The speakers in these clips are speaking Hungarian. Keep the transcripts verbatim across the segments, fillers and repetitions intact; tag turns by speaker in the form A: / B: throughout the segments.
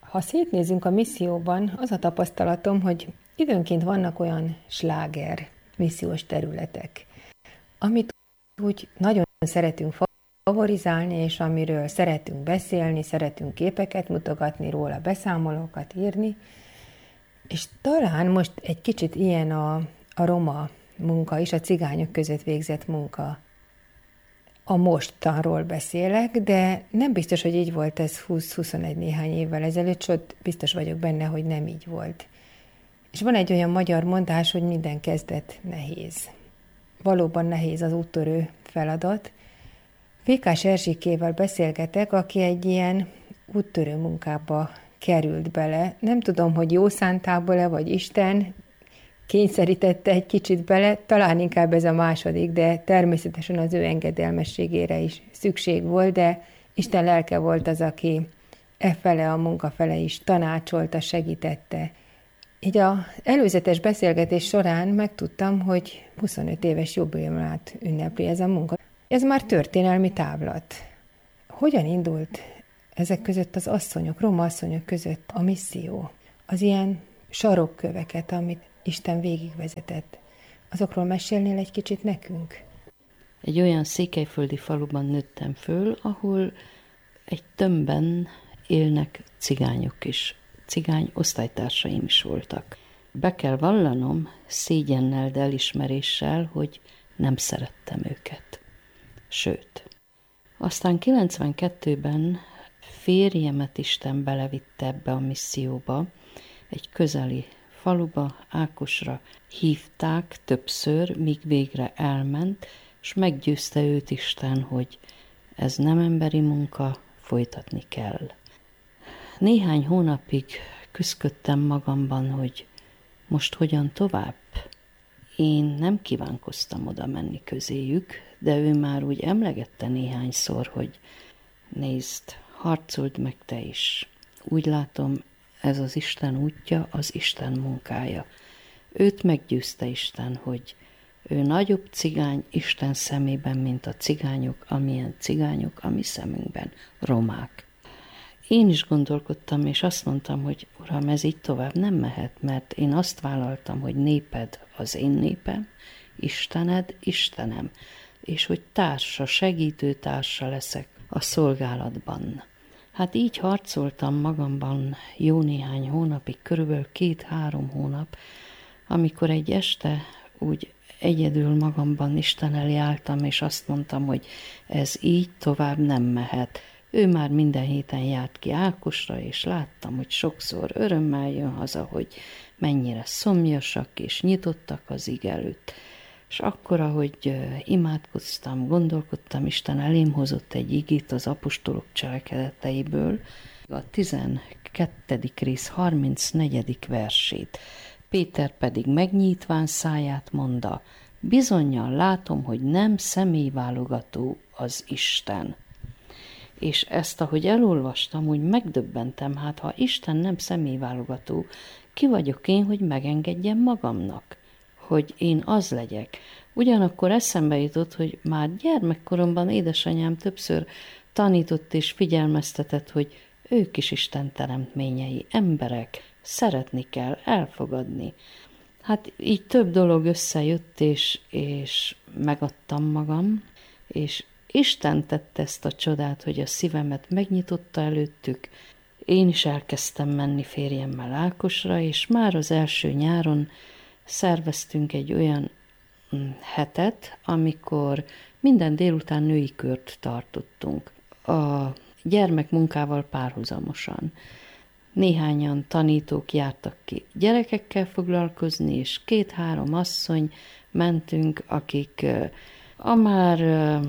A: Ha szétnézünk a misszióban, az a tapasztalatom, hogy időnként vannak olyan sláger missziós területek, amit úgy nagyon szeretünk favorizálni, és amiről szeretünk beszélni, szeretünk képeket mutogatni róla, beszámolókat írni, és talán most egy kicsit ilyen a, a roma munka is, a cigányok között végzett munka. A mostanról beszélek, de nem biztos, hogy így volt ez húsz-huszonegy néhány évvel ezelőtt, sőt, biztos vagyok benne, hogy nem így volt. És van egy olyan magyar mondás, hogy minden kezdet nehéz. Valóban nehéz az úttörő feladat. Vékás Erzsikével beszélgetek, aki egy ilyen úttörő munkába került bele. Nem tudom, hogy jó szántából-e, vagy Isten kényszerítette egy kicsit bele, talán inkább ez a második, de természetesen az ő engedelmességére is szükség volt, de Isten lelke volt az, aki e fele a munka fele is tanácsolta, segítette. Így az előzetes beszélgetés során megtudtam, hogy huszonöt éves jubileumát ünnepli ez a munka. Ez már történelmi távlat. Hogyan indult ezek között az asszonyok, roma asszonyok között a misszió? Az ilyen sarokköveket, amit Isten végigvezetett. Azokról mesélnél egy kicsit nekünk?
B: Egy olyan székelyföldi faluban nőttem föl, ahol egy tömbben élnek cigányok is. Cigány osztálytársaim is voltak. Be kell vallanom szégyennel, de elismeréssel, hogy nem szerettem őket. Sőt, aztán kilencvenkettőben férjemet Isten belevitte ebbe a misszióba, egy közeli faluba, Ákosra hívták többször, míg végre elment, és meggyőzte őt Isten, hogy ez nem emberi munka, folytatni kell. Néhány hónapig küszködtem magamban, hogy most hogyan tovább. Én nem kívánkoztam oda menni közéjük, de ő már úgy emlegette néhányszor, hogy nézd, harcold meg te is. Úgy látom, ez az Isten útja, az Isten munkája. Őt meggyőzte Isten, hogy ő nagyobb cigány Isten szemében, mint a cigányok, amilyen cigányok a mi szemünkben, romák. Én is gondolkodtam, és azt mondtam, hogy Uram, ez így tovább nem mehet, mert én azt vállaltam, hogy néped az én népem, Istened Istenem, és hogy társa, segítő társa leszek a szolgálatban. Hát így harcoltam magamban jó néhány hónapig, körülbelül két-három hónap, amikor egy este úgy egyedül magamban Isten elé álltam, és azt mondtam, hogy ez így tovább nem mehet. Ő már minden héten járt ki Ákosra, és láttam, hogy sokszor örömmel jön haza, hogy mennyire szomjasak és nyitottak az ige előtt. És akkor, ahogy imádkoztam, gondolkodtam, Isten elém hozott egy igét az apostolok cselekedeteiből, a tizenkettedik rész harmincnegyedik versét. Péter pedig megnyitván száját mondta, bizonnyal látom, hogy nem személyválogató az Isten. És ezt, ahogy elolvastam, úgy megdöbbentem, hát ha Isten nem személyválogató, ki vagyok én, hogy megengedjem magamnak, hogy én az legyek. Ugyanakkor eszembe jutott, hogy már gyermekkoromban édesanyám többször tanított és figyelmeztetett, hogy ők is Isten teremtményei, emberek, szeretni kell, elfogadni. Hát így több dolog összejött, és, és megadtam magam, és Isten tette ezt a csodát, hogy a szívemet megnyitotta előttük. Én is elkezdtem menni férjemmel Ákosra, és már az első nyáron szerveztünk egy olyan hetet, amikor minden délután női kört tartottunk. A gyermekmunkával párhuzamosan. Néhányan tanítók jártak ki gyerekekkel foglalkozni, és két-három asszony mentünk, akik a már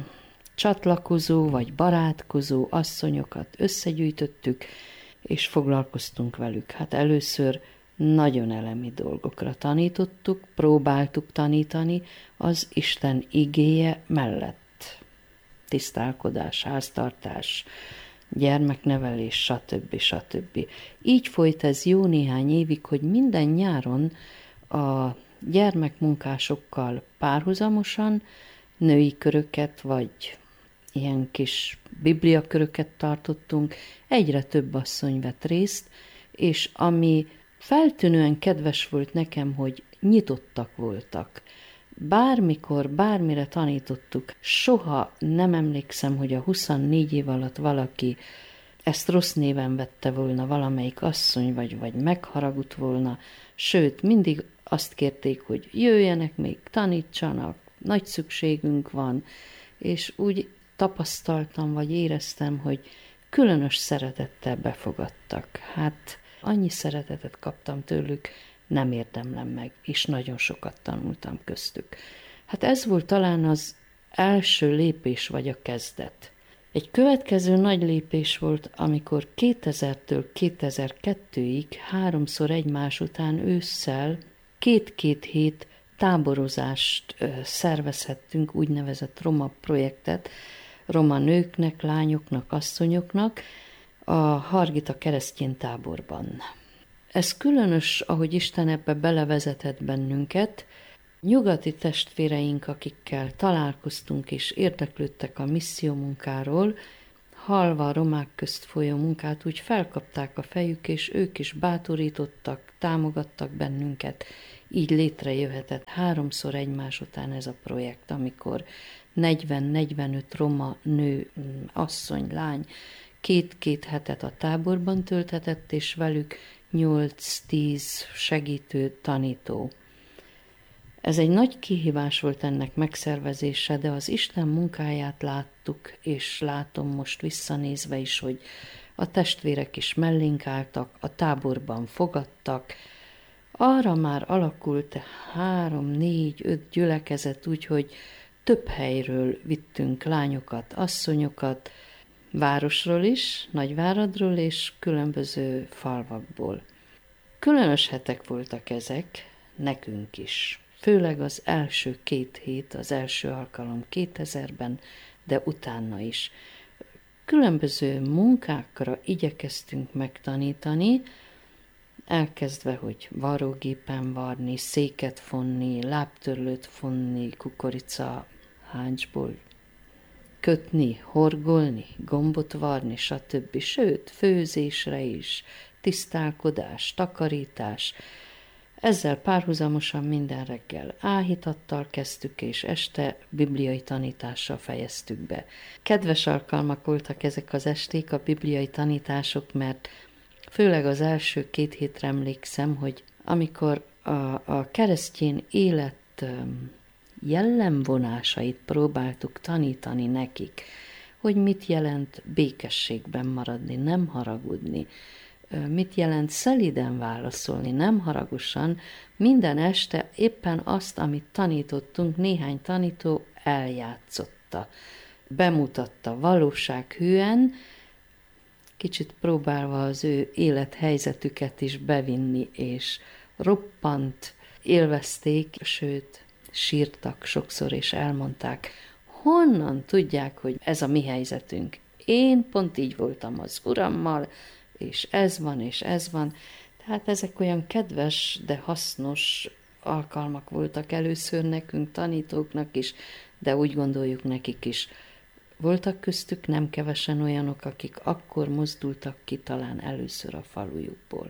B: csatlakozó vagy barátkozó asszonyokat összegyűjtöttük, és foglalkoztunk velük. Hát először nagyon elemi dolgokra tanítottuk, próbáltuk tanítani az Isten igéje mellett. Tisztálkodás, háztartás, gyermeknevelés, stb. stb. Így folyt ez jó néhány évig, hogy minden nyáron a gyermekmunkásokkal párhuzamosan női köröket vagy ilyen kis bibliaköröket tartottunk, egyre több asszony vett részt, és ami feltűnően kedves volt nekem, hogy nyitottak voltak. Bármikor, bármire tanítottuk, soha nem emlékszem, hogy a huszonnégy év alatt valaki ezt rossz néven vette volna valamelyik asszony, vagy, vagy megharagut volna, sőt, mindig azt kérték, hogy jöjjenek még, tanítsanak, nagy szükségünk van, és úgy tapasztaltam, vagy éreztem, hogy különös szeretettel befogadtak. Hát annyi szeretetet kaptam tőlük, nem érdemlem meg, és nagyon sokat tanultam köztük. Hát ez volt talán az első lépés, vagy a kezdet. Egy következő nagy lépés volt, amikor kétezertől kétezer-kettőig háromszor egymás után ősszel két-két hét táborozást ö, szervezhettünk, úgynevezett roma projektet, roma nőknek, lányoknak, asszonyoknak a Hargita keresztény táborban. Ez különös, ahogy Isten ebbe belevezetett bennünket. Nyugati testvéreink, akikkel találkoztunk és érdeklődtek a misszió munkáról, halva a romák közt folyó munkát, úgy felkapták a fejük, és ők is bátorítottak, támogattak bennünket. Így létrejöhetett háromszor egymás után ez a projekt, amikor negyven-negyvenöt roma nő, asszony, lány két-két hetet a táborban tölthetett, és velük nyolc-tíz segítő, tanító. Ez egy nagy kihívás volt ennek megszervezése, de az Isten munkáját láttuk, és látom most visszanézve is, hogy a testvérek is mellénk álltak, a táborban fogadtak. Arra már alakult három, négy, öt gyülekezet, úgyhogy több helyről vittünk lányokat, asszonyokat, városról is, Nagyváradról és különböző falvakból. Különös hetek voltak ezek, nekünk is. Főleg az első két hét, az első alkalom kétezerben, de utána is. Különböző munkákra igyekeztünk megtanítani, elkezdve, hogy varrógépen varni, széket fonni, lábtörlőt fonni, kukorica háncsból kötni, horgolni, gombot varni, stb. Sőt, főzésre is, tisztálkodás, takarítás. Ezzel párhuzamosan minden reggel áhítattal kezdtük, és este bibliai tanítással fejeztük be. Kedves alkalmak voltak ezek az esték, a bibliai tanítások, mert főleg az első két hétre emlékszem, hogy amikor a, a keresztény élet jellemvonásait próbáltuk tanítani nekik, hogy mit jelent békességben maradni, nem haragudni, mit jelent szelíden válaszolni, nem haragosan, minden este éppen azt, amit tanítottunk, néhány tanító eljátszotta, bemutatta valósághűen, kicsit próbálva az ő élethelyzetüket is bevinni, és roppant élvezték, sőt, sírtak sokszor, és elmondták, honnan tudják, hogy ez a mi helyzetünk. Én pont így voltam az Urammal, és ez van, és ez van. Tehát ezek olyan kedves, de hasznos alkalmak voltak először nekünk, tanítóknak is, de úgy gondoljuk nekik is. Voltak köztük nem kevesen olyanok, akik akkor mozdultak ki talán először a falujukból.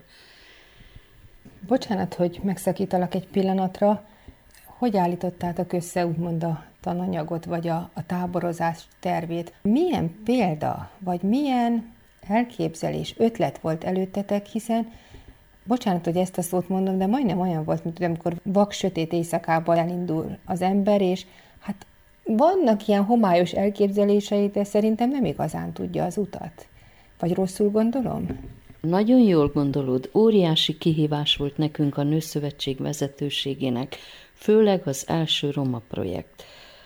A: Bocsánat, hogy megszakítalak egy pillanatra. Hogy állítottátok össze úgymond a tananyagot, vagy a, a táborozás tervét? Milyen példa, vagy milyen elképzelés, ötlet volt előttetek, hiszen, bocsánat, hogy ezt a szót mondom, de majdnem olyan volt, mint amikor vak sötét éjszakában elindul az ember, és hát vannak ilyen homályos elképzelései, de szerintem nem igazán tudja az utat. Vagy rosszul gondolom?
B: Nagyon jól gondolod, óriási kihívás volt nekünk a Nőszövetség vezetőségének, főleg az első roma projekt.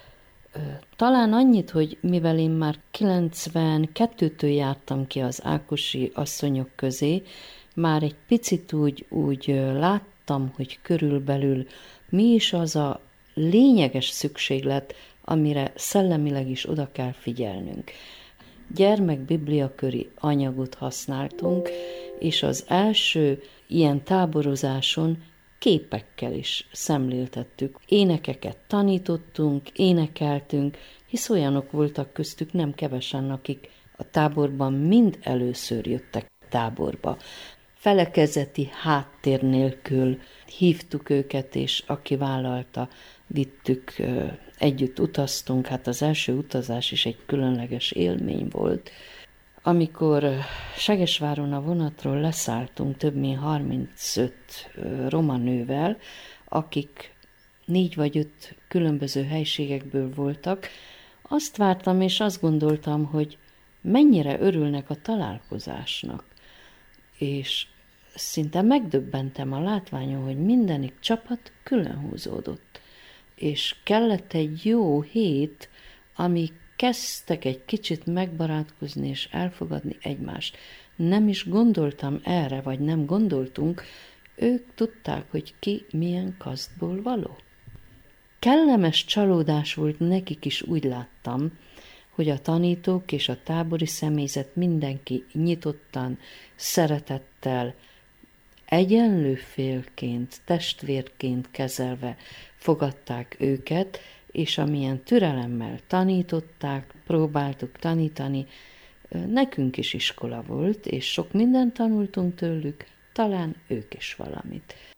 B: Talán annyit, hogy mivel én már kilencvenkettőtől jártam ki az ákosi asszonyok közé, már egy picit úgy, úgy láttam, hogy körülbelül mi is az a lényeges szükséglet, amire szellemileg is oda kell figyelnünk. Gyermekbibliaköri anyagot használtunk, és az első ilyen táborozáson képekkel is szemléltettük. Énekeket tanítottunk, énekeltünk, hisz olyanok voltak köztük nem kevesen, akik a táborban mind először jöttek táborba. Felekezeti háttér nélkül hívtuk őket, és aki vállalta, vittük, együtt utaztunk. Hát az első utazás is egy különleges élmény volt. Amikor Segesváron a vonatról leszálltunk több mint harmincöt roma nővel, akik négy vagy öt különböző helységekből voltak, azt vártam, és azt gondoltam, hogy mennyire örülnek a találkozásnak. És szinte megdöbbentem a látványon, hogy mindenik csapat külön húzódott. És kellett egy jó hét, amíg kezdtek egy kicsit megbarátkozni és elfogadni egymást. Nem is gondoltam erre, vagy nem gondoltunk, ők tudták, hogy ki milyen kasztból való. Kellemes csalódás volt nekik is, úgy láttam, hogy a tanítók és a tábori személyzet mindenki nyitottan, szeretettel, egyenlő félként, testvérként kezelve fogadták őket, és amilyen türelemmel tanították, próbáltuk tanítani, nekünk is iskola volt, és sok mindent tanultunk tőlük, talán ők is valamit.